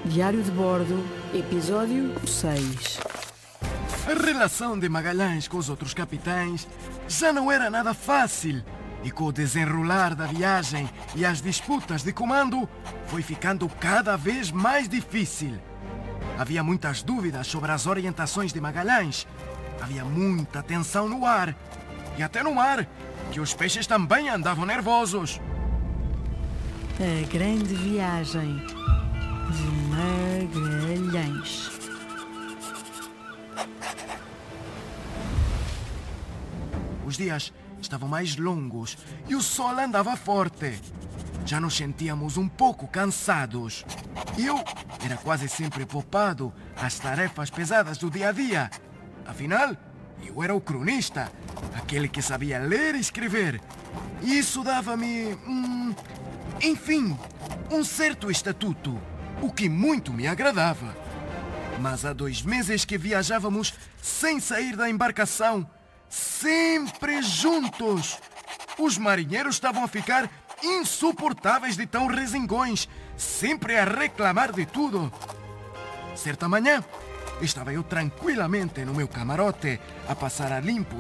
Diário de Bordo, episódio 6. A relação de Magalhães com os outros capitães já não era nada fácil. E com o desenrolar da viagem e as disputas de comando, foi ficando cada vez mais difícil. Havia muitas dúvidas sobre as orientações de Magalhães. Havia muita tensão no ar. E até no mar, que os peixes também andavam nervosos. A grande viagem de Magalhães. Os dias estavam mais longos e o sol andava forte. Já nos sentíamos um pouco cansados. Eu era quase sempre poupado às tarefas pesadas do dia a dia. Afinal, eu era o cronista, aquele que sabia ler e escrever. E isso dava-me, enfim, um certo estatuto, o que muito me agradava. Mas há 2 meses que viajávamos sem sair da embarcação, sempre juntos. Os marinheiros estavam a ficar insuportáveis de tão resingões, sempre a reclamar de tudo. Certa manhã, estava eu tranquilamente no meu camarote a passar a limpo